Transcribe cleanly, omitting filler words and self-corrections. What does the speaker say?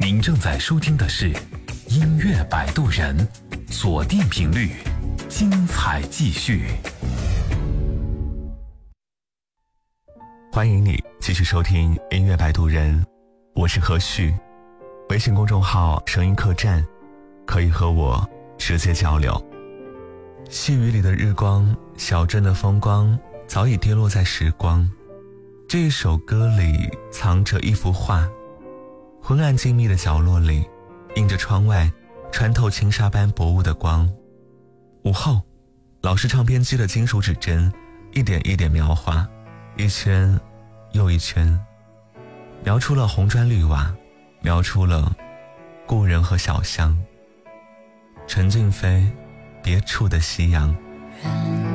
您正在收听的是音乐摆渡人，锁定频率，精彩继续。 欢迎你继续收听音乐摆渡人，我是何旭。微信公众号声音客栈，可以和我直接交流。细雨里的日光，小镇的风光早已跌落在时光。这一首歌里藏着一幅画，昏暗静谧的角落里，映着窗外穿透轻纱般薄雾的光。午后，老式唱片机的金属指针一点一点描画，一圈又一圈，描出了红砖绿瓦，描出了故人和小巷。陈静飞，别处的夕阳。